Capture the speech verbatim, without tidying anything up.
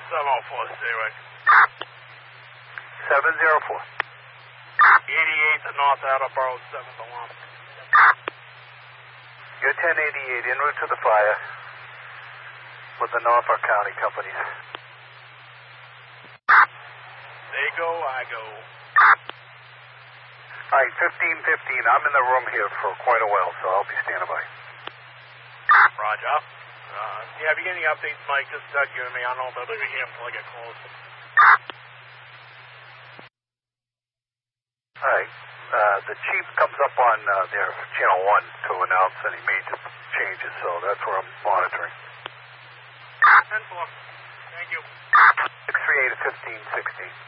seven oh four, stay right. seven oh four. eighty-eight to North Attleboro, seventh alarm. You're ten eighty-eight, en route to the fire with the Norfolk County companies. They go, I go. All right, fifteen fifteen. I'm in the room here for quite a while, so I'll be standing by. Roger. Uh, yeah, if you get any updates, Mike, just uh, give me. I don't know if I'll be here until I get close. All right. Uh, the chief comes up on uh, their channel one to announce any major changes, so that's where I'm monitoring. ten four. Thank you. six three eight fifteen sixteen.